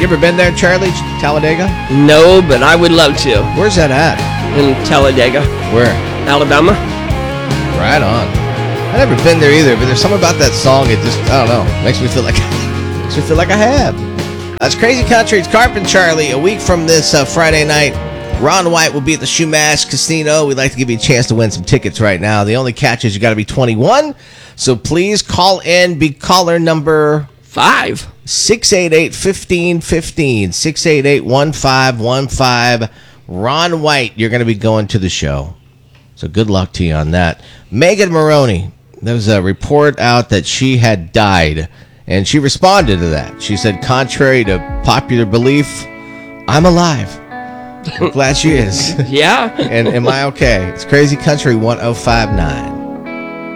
You ever been there, Charlie? Talladega? No, but I would love to. Where's that at? In Talladega. Where? Alabama. Right on. I've never been there either, but there's something about that song. It just, I don't know, makes me feel like I have. That's Crazy Country. It's Carp and Charlie. A week from this Friday night, Ron White will be at the Shoemash Casino. We'd like to give you a chance to win some tickets right now. The only catch is you got to be 21. So please call in. Be caller number 5. 688-1515. 688-1515. Ron White, you're going to be going to the show. So good luck to you on that. Megan Maroney, there was a report out that she had died, and she responded to that. She said, contrary to popular belief, I'm alive. I'm glad she is. Yeah. And am I okay? It's Crazy Country 1059.